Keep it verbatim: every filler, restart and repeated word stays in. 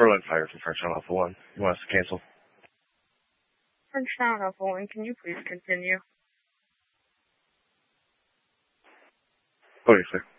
Berlin Fire from French Town Alpha one. You want us to cancel? French Town Alpha one, can you please continue? Okay, sir.